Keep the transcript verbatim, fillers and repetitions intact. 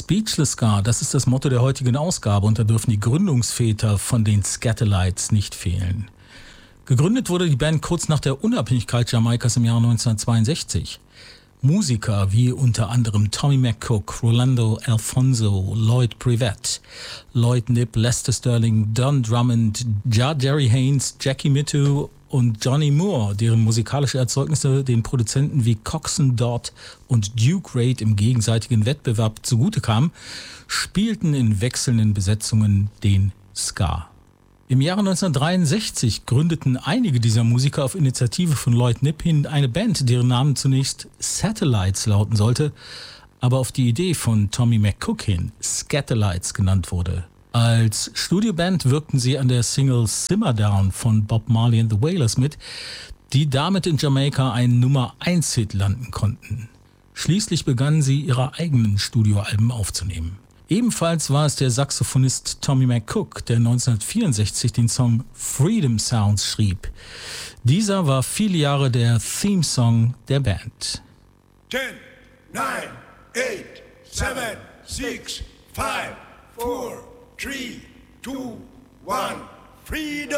Speechless Ska, das ist das Motto der heutigen Ausgabe und da dürfen die Gründungsväter von den Skatalites nicht fehlen. Gegründet wurde die Band kurz nach der Unabhängigkeit Jamaikas im Jahr neunzehnhundertzweiundsechzig. Musiker wie unter anderem Tommy McCook, Rolando Alfonso, Lloyd Privette, Lloyd Knibb, Lester Sterling, Don Drummond, Ja Jerry Haynes, Jackie Mittoo und Johnny Moore, deren musikalische Erzeugnisse den Produzenten wie Coxsone Dodd und Duke Reid im gegenseitigen Wettbewerb zugute kamen, spielten in wechselnden Besetzungen den Ska. Im Jahre neunzehnhundertdreiundsechzig gründeten einige dieser Musiker auf Initiative von Lloyd Knibb hin eine Band, deren Name zunächst Skatalites lauten sollte, aber auf die Idee von Tommy McCook hin Skatalites genannt wurde. Als Studioband wirkten sie an der Single Simmer Down von Bob Marley and the Wailers mit, die damit in Jamaika einen Nummer eins Hit landen konnten. Schließlich begannen sie, ihre eigenen Studioalben aufzunehmen. Ebenfalls war es der Saxophonist Tommy McCook, der neunzehnhundertvierundsechzig den Song Freedom Sounds schrieb. Dieser war viele Jahre der Theme-Song der Band. ten, nine, eight, seven, six, five, four, three, two, one, freedom!